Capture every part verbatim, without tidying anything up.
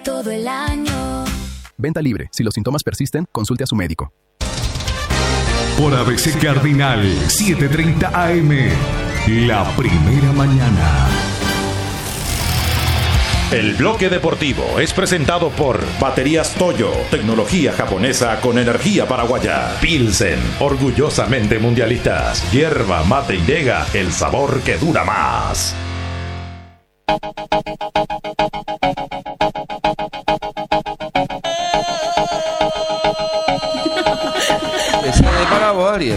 Todo el año. Venta libre. Si los síntomas persisten, consulte a su médico. Por A B C Cardinal, siete treinta A M, la primera mañana. El bloque deportivo es presentado por Baterías Toyo, tecnología japonesa con energía paraguaya. Pilsen, orgullosamente mundialistas. Hierba mate y nega, el sabor que dura más. Ese es para vos, Ariel.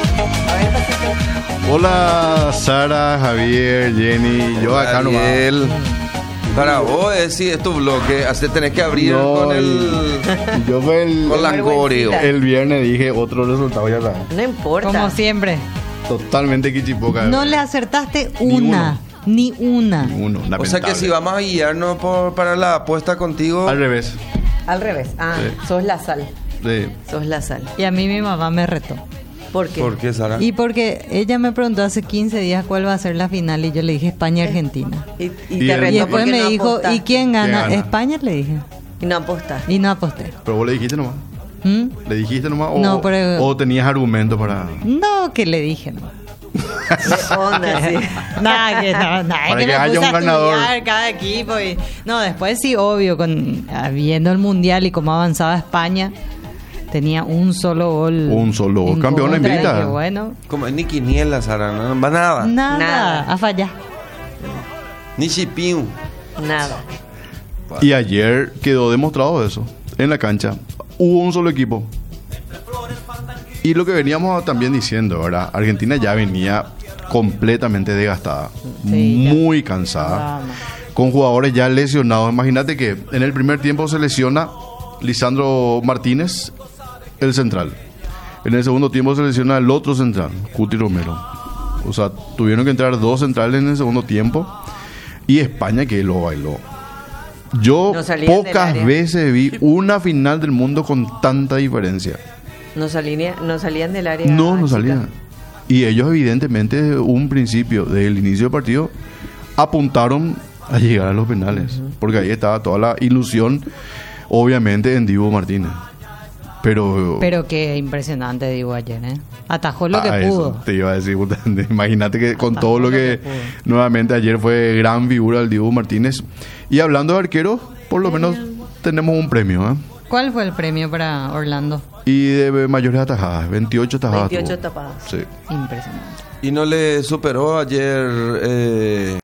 Hola, Sara, Javier, Jenny. Yo Hola, acá nomás. Ariel. Para vos, es decir, es tu bloque. Así tenés que abrir No, con el. Yo fue el, Con la coreo. el viernes dije otro resultado, ya sabes. No importa. Como siempre. Totalmente quichipoca. No le acertaste Ni una. Ni una. Uno, O sea que si vamos a guiarnos por, para la apuesta contigo. Al revés. Al revés. Ah, Sí. sos la sal. Sí. Sos la sal. Y a mí mi mamá me retó. ¿Por qué? ¿Por qué, Sara? Y porque ella me preguntó hace quince días cuál va a ser la final y yo le dije España-Argentina. Y, y Y te el- retó Y después porque me no dijo, apostaste. ¿y quién gana? gana? España, le dije. Y no apostaste. Y no aposté. Pero vos le dijiste nomás. ¿Mm? ¿Le dijiste nomás o, No, pero- o tenías argumentos para...? No, que le dije, no. ¿Qué onda, sí? Nada, que, no, nada, Para que, que me haya puse un a ganador. estudiar cada equipo. Y, no, después sí, obvio, con ah, viendo el Mundial y cómo avanzaba España, tenía un solo gol. Un solo gol. en Campeón contra, invita. y dije, bueno, Como ni quiniela, Sara. No va nada. nada, Nada. a fallar. Ni chipín. Nada. Y ayer quedó demostrado eso. En la cancha hubo un solo equipo. Y lo que veníamos también diciendo, ¿verdad? Argentina ya venía completamente desgastada. Sí, ya. Muy cansada. Vamos. Con jugadores ya lesionados. Imagínate que en el primer tiempo se lesiona Lisandro Martínez, el central. En el segundo tiempo se lesiona el otro central, Cuti Romero. O sea, tuvieron que entrar dos centrales en el segundo tiempo. Y España que lo bailó. Yo No salían del pocas área. veces vi una final del mundo con tanta diferencia. No, salía, no salían del área. No, no chica. salían. Y ellos evidentemente desde un principio, desde el inicio del partido, apuntaron a llegar a los penales. Porque ahí estaba toda la ilusión, obviamente, en Dibu Martínez. Pero... Pero qué impresionante, digo, ayer, ¿eh? Atajó lo que Ah, eso pudo. te iba a decir, justamente. Imagínate que con Atajó todo lo lo que, que pudo. nuevamente ayer fue gran figura el Dibu Martínez. Y hablando de arqueros, por lo menos tenemos un premio, ¿eh? ¿Cuál fue el premio para Orlando? Y de mayores atajadas, veintiocho atajadas. veintiocho tuvo. tapadas. Sí. Impresionante. Y no le superó ayer. Eh,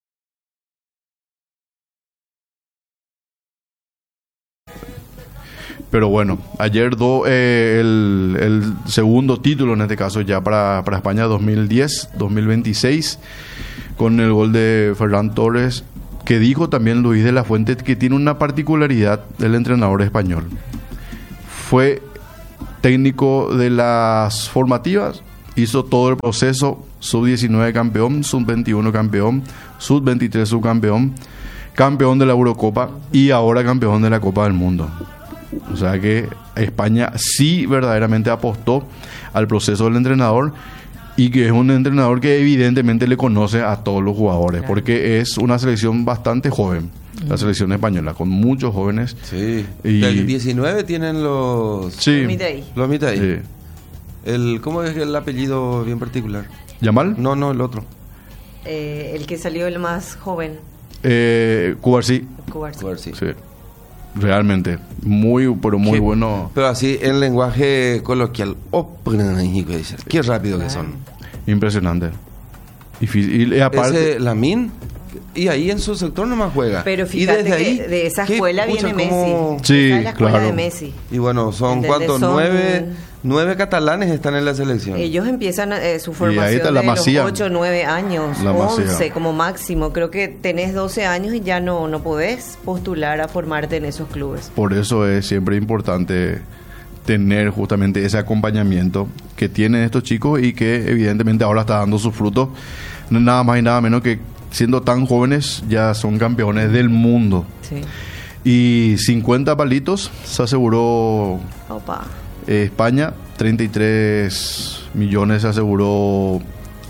Pero bueno, ayer do, eh, el, el segundo título en este caso ya para, para España dos mil diez, dos mil veintiséis, con el gol de Ferran Torres, que dijo también Luis de la Fuente que tiene una particularidad del entrenador español. Fue técnico de las formativas, hizo todo el proceso, sub diecinueve campeón, sub veintiuno campeón, sub veintitrés subcampeón, campeón de la Eurocopa y ahora campeón de la Copa del Mundo. O sea que España sí verdaderamente apostó al proceso del entrenador y que es un entrenador que evidentemente le conoce a todos los jugadores, porque es una selección bastante joven, la selección española, con muchos jóvenes. sí. Y- Del diecinueve tienen los. Sí. Mide ahí. Los mitad ahí. Sí. El, ¿Cómo es el apellido bien particular? ¿Yamal? No, no, el otro. Eh, el que salió el más joven. Eh, Cubarsí. Cubarsí. A ver si. Sí. Realmente. Muy, pero muy Qué- bueno. Pero así en lenguaje coloquial. Oh, qué rápido que son. Impresionante. Y, fi- y aparte... Ese Lamine. Y ahí en su sector nomás juega. Pero Y fíjate desde que ahí, de esa ¿qué escuela pucha, viene cómo- Messi. Sí, Esa es la escuela claro. de Messi. Y bueno, son ¿Entendés? cuántos, Son- nueve, nueve catalanes están en la selección. Ellos empiezan eh, su ahí formación está la de los Masía. ocho, nueve años, La Masía. once como máximo. Creo que tenés doce años y ya no, no podés postular a formarte en esos clubes. Por eso es siempre importante tener justamente ese acompañamiento que tienen estos chicos y que evidentemente ahora está dando sus frutos. Nada más y nada menos que siendo tan jóvenes ya son campeones del mundo. Sí. Y cincuenta palitos se aseguró Opa. eh, España, treinta y tres millones se aseguró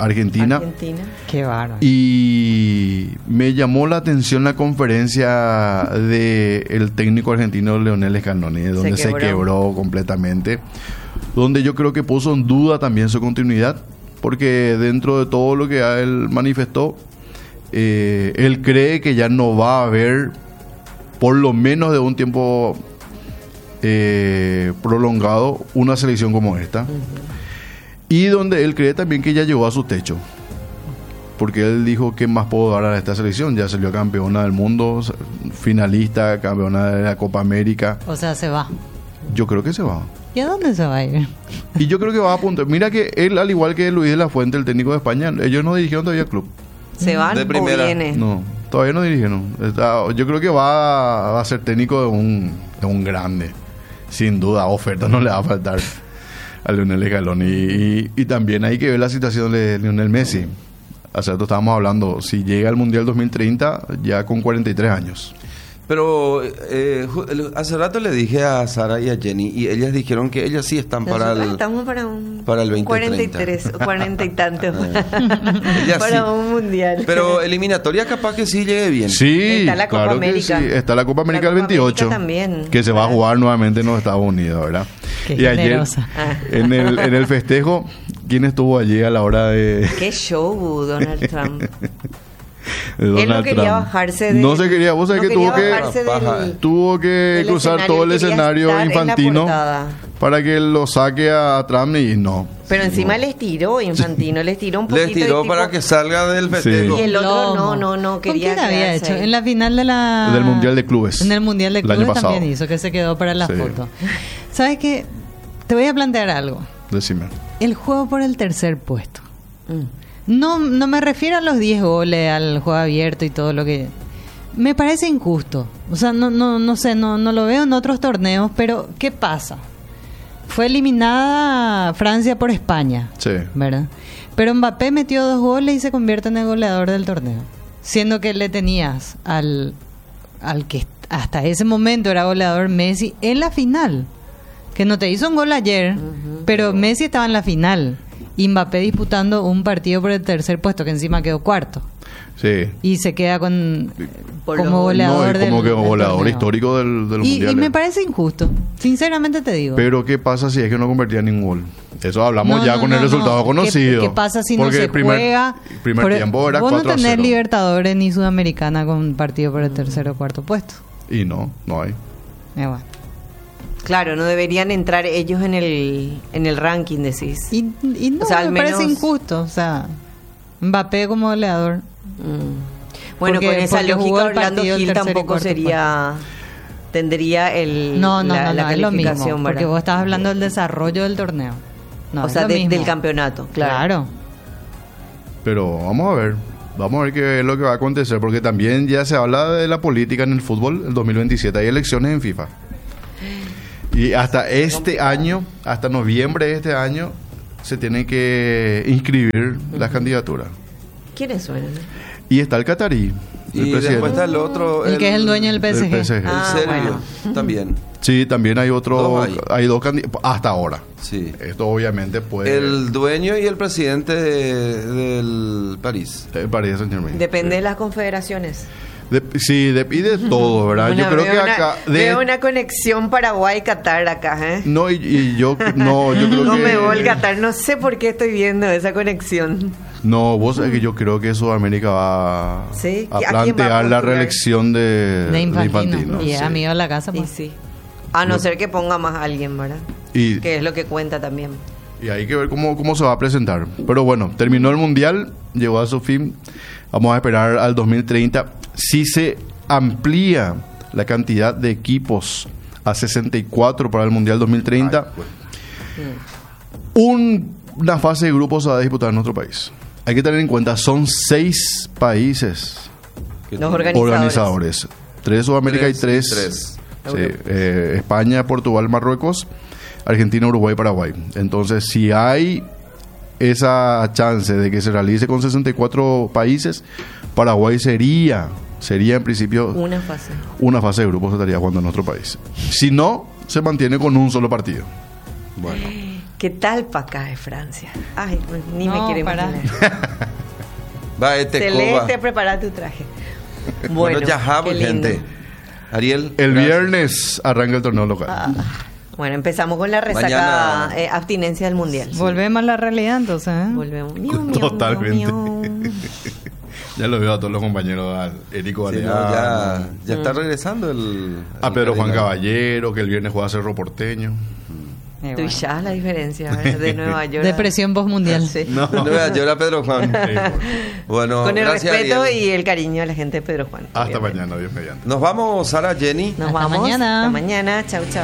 Argentina. Argentina. Qué bárbaro. Y me llamó la atención la conferencia del técnico argentino Leonel Scaloni, donde se quebró. se quebró completamente, donde yo creo que puso en duda también su continuidad, porque dentro de todo lo que él manifestó, eh, él cree que ya no va a haber, por lo menos de un tiempo eh, prolongado, una selección como esta. Uh-huh. Y donde él cree también que ya llegó a su techo. Porque él dijo, ¿qué más puedo dar a esta selección? Ya salió campeona del mundo, finalista, campeona de la Copa América. O sea, se va. Yo creo que se va. ¿Y a dónde se va a ir? Y yo creo que va a apuntar. Mira que él, al igual que Luis de la Fuente, el técnico de España, ellos no dirigieron todavía el club. ¿Se van De o primera. viene? No, todavía no dirigieron. Está- yo creo que va, va a ser técnico de un, de un grande. Sin duda, oferta no le va a faltar a Lionel Scaloni. Y, y también hay que ver la situación de Lionel Messi. Hace rato estábamos hablando, si llega al Mundial dos mil treinta, ya con cuarenta y tres años. Pero eh, ju- el- hace rato le dije a Sara y a Jenny y ellas dijeron que ellas sí están para Nosotros el... estamos para un para el veinte cuarenta y treinta. tres, cuarenta y tantos. Ellas Para sí. un mundial. Pero eliminatoria capaz que sí llegue bien. Sí, Está la Copa claro que América. sí. Está la Copa La América Copa el veintiocho. América también. Que se va a jugar nuevamente en los Estados Unidos, ¿verdad? Qué y ayer, generosa. Ah. en el, en el festejo, ¿quién estuvo allí a la hora de, Qué show, Donald Trump. de Donald Él no quería Trump? bajarse del- No se quería, vos sabés no que tuvo quería que... bajarse del- Tuvo que del cruzar escenario, todo el él quería escenario estar en la infantino portada. para que lo saque a Trump y no. Pero encima les tiró, Infantino, les tiró un poquito. Les tiró y para tipo- que salga del festejo. Y el otro Lomo. no, no, no ¿Con quería quién había quedarse hecho? ahí. En la final de la... Del Mundial de Clubes. En el Mundial de El año Clubes pasado. también hizo, que se quedó para la Sí. foto. ¿Sabes qué? Te voy a plantear algo. Decime. El juego por el tercer puesto. Mm. No, no me refiero a los diez goles, al juego abierto y todo lo que... Me parece injusto. O sea, no, no, no sé, no, no lo veo en otros torneos, pero ¿qué pasa? Fue eliminada Francia por España, Sí. ¿verdad? Pero Mbappé metió dos goles y se convierte en el goleador del torneo. Siendo que le tenías al, al que hasta ese momento era goleador Messi en la final. Que no te hizo un gol ayer, pero Messi estaba en la final. Y Mbappé disputando un partido por el tercer puesto, que encima quedó cuarto. Sí. Y se queda con Por como los- goleador No, y como del- que del goleador torneo. histórico del, de los Y, y mundiales. me parece injusto. Sinceramente te digo. Pero ¿qué pasa si es que no convertía ningún gol? Eso hablamos No, ya no, con no, el resultado no. conocido. ¿Qué, qué pasa si Porque no se el primer, juega? el primer Por- tiempo era vos cuatro no a tenés cero. Libertadores ni Sudamericana con partido por el tercer o cuarto puesto. Y no, no hay. Eh, bueno. Claro, no deberían entrar ellos en el, en el ranking, decís. Y, y no, O sea, al me parece menos- injusto. O sea, Mbappé como goleador. Mm. Bueno, Porque- con esa porque jugó lógica el Orlando partido el Gil tercer y tampoco cuarto sería... Tendría el, No, no, la, no, la no es lo calificación, mismo. ¿verdad? Porque vos estás hablando del desarrollo del torneo. No, o es sea, lo de- mismo. del campeonato, claro. Claro. Pero vamos a ver. Vamos a ver qué es lo que va a acontecer. Porque también ya se habla de la política en el fútbol. El dos mil veintisiete hay elecciones en FIFA. Y hasta este año, hasta noviembre de este año, se tienen que inscribir las candidaturas. ¿Quiénes suenan? Y está el catarí, el Y presidente. después está el otro. El que es el dueño del P S G. Del P S G. El Ah, serbio bueno. también. Sí, también hay otro, Dos hay. hay dos candidatos, hasta ahora. Sí. Esto obviamente puede... El dueño y el presidente de- del París. El Paris Saint-Germain. Depende de las confederaciones. De- sí, de, y de todo, ¿verdad? Una- yo creo veo que una- acá... de- Veo una conexión Paraguay-Qatar acá, ¿eh? No, y, y yo... No, yo creo No que... me voy al Qatar, no sé por qué estoy viendo esa conexión. No, vos sabés que yo creo que Sudamérica va Sí, a ¿a quién va a plantear la postular? reelección de, De Infantino. Infantino, Y es sí. amigo de la casa. Y Pues. sí. A no ser que ponga más alguien, ¿verdad? Y, Que es lo que cuenta también. y hay que ver cómo, cómo se va a presentar. Pero bueno, terminó el Mundial, llegó a su fin. Vamos a esperar al dos mil treinta. Si se amplía la cantidad de equipos a sesenta y cuatro para el Mundial dos mil treinta, un- una fase de grupos se va a disputar en nuestro país. Hay que tener en cuenta, son seis países Los organizadores. organizadores. Tres Sudamérica y Tres tres. y tres. Sí, eh, España, Portugal, Marruecos, Argentina, Uruguay, Paraguay. Entonces, si hay esa chance de que se realice con sesenta y cuatro países, Paraguay sería, sería en principio Una fase. una fase de grupos que estaría jugando en nuestro país. Si no, se mantiene con un solo partido. Bueno. ¿Qué tal pa' acá de Francia? Ay, ni No, me quiero pará. imaginar. Va, este Celeste, prepara tu traje. Bueno, Bueno, ya qué pues, lindo. gente. Ariel. El gracias. viernes arranca el torneo local. Ah, bueno, empezamos con la resaca, Mañana- eh, abstinencia del mundial. Volvemos a la realidad entonces, ¿eh? Volvemos. Miau, miau, Totalmente. miau, miau. Ya lo veo a todos los compañeros, al Érico Sí, Baleano, no, ya, ya Mm. está regresando el. a el Pedro Juan Cardinal. Caballero, que el viernes juega a Cerro Porteño. Eh, Tú bueno. ya la diferencia ¿verdad? De Nueva York. Depresión postmundial. Sí. No. No voy a llorar, Pedro Juan. Bueno, Con el gracias, respeto Ariel. y el cariño de la gente de Pedro Juan. Hasta obviamente. mañana, Dios mediante. Nos vamos, Sara, Jenny. Nos Hasta vamos. mañana. Hasta mañana. Chau, chau.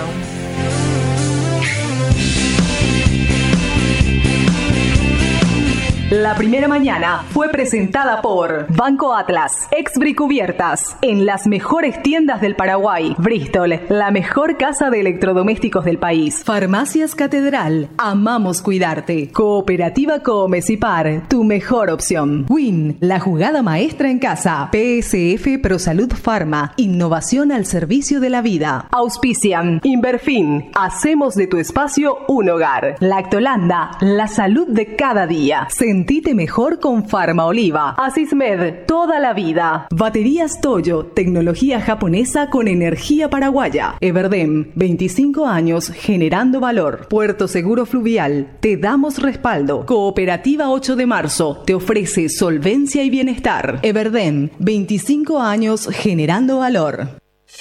La primera mañana fue presentada por Banco Atlas, Exbri Cubiertas, en las mejores tiendas del Paraguay. Bristol, la mejor casa de electrodomésticos del país. Farmacias Catedral, amamos cuidarte. Cooperativa Comecipar, tu mejor opción. Win, la jugada maestra en casa. P S F ProSalud Pharma, innovación al servicio de la vida. Auspician, Inverfin, hacemos de tu espacio un hogar. Lactolanda, la salud de cada día. Sentite mejor con Farma Oliva. Asismed, toda la vida. Baterías Toyo, tecnología japonesa con energía paraguaya. Everdem, veinticinco años generando valor. Puerto Seguro Fluvial, te damos respaldo. Cooperativa ocho de marzo, te ofrece solvencia y bienestar. Everdem, veinticinco años generando valor.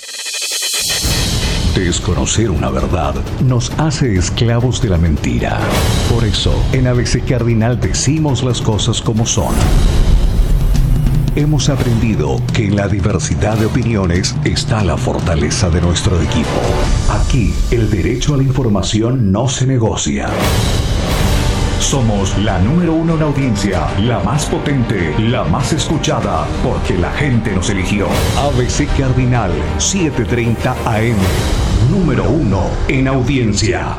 Desconocer una verdad nos hace esclavos de la mentira. Por eso, en A B C Cardinal decimos las cosas como son. Hemos aprendido que en la diversidad de opiniones está la fortaleza de nuestro equipo. Aquí, el derecho a la información no se negocia. Somos la número uno en audiencia, la más potente, la más escuchada, porque la gente nos eligió. A B C Cardinal, setecientos treinta A M, número uno en audiencia.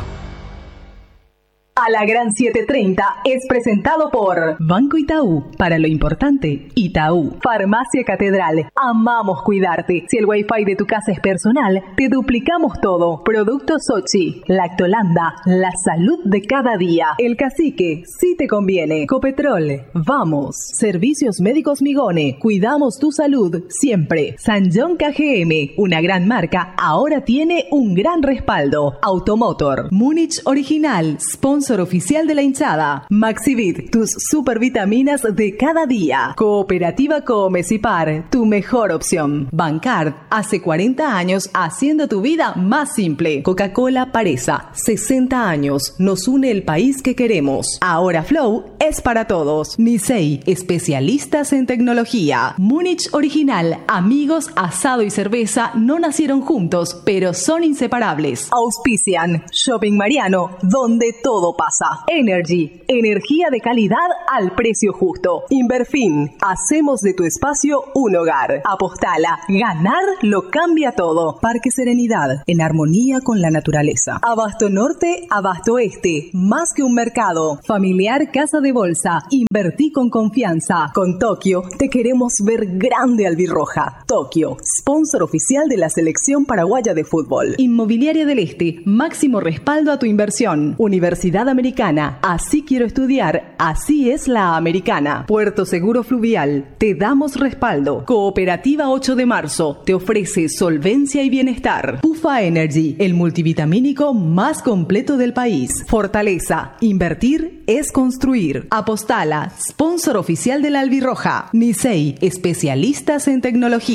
A la Gran setecientos treinta es presentado por Banco Itaú. Para lo importante, Itaú. Farmacia Catedral. Amamos cuidarte. Si el wifi de tu casa es personal, te duplicamos todo. Productos Sochi. Lactolanda. La salud de cada día. El Cacique. Si te conviene. Copetrol. Vamos. Servicios Médicos Migone. Cuidamos tu salud siempre. San John K G M. Una gran marca. Ahora tiene un gran respaldo. Automotor. Múnich Original. Sponsor oficial de la hinchada. Maxivit, tus supervitaminas de cada día. Cooperativa Comecipar, tu mejor opción. Bancard, hace cuarenta años haciendo tu vida más simple. Coca-Cola Paresa, sesenta años, nos une el país que queremos. Ahora Flow es para todos. Nisei, especialistas en tecnología. Múnich Original, amigos, asado y cerveza no nacieron juntos, pero son inseparables. Auspician, Shopping Mariano, donde todo pasa. Energy, energía de calidad al precio justo. Inverfin, hacemos de tu espacio un hogar. Apostala, ganar lo cambia todo. Parque Serenidad, en armonía con la naturaleza. Abasto Norte, Abasto Este, más que un mercado. Familiar Casa de Bolsa, invertí con confianza. Con Tokio, te queremos ver grande albirroja. Tokio, sponsor oficial de la selección paraguaya de fútbol. Inmobiliaria del Este, máximo respaldo a tu inversión. Universidad Americana, así quiero estudiar, así es la americana. Puerto Seguro Fluvial, te damos respaldo. Cooperativa ocho de marzo, te ofrece solvencia y bienestar. Pufa Energy, el multivitamínico más completo del país. Fortaleza, invertir es construir. Apostala, sponsor oficial de la albirroja. Nisei, especialistas en tecnología.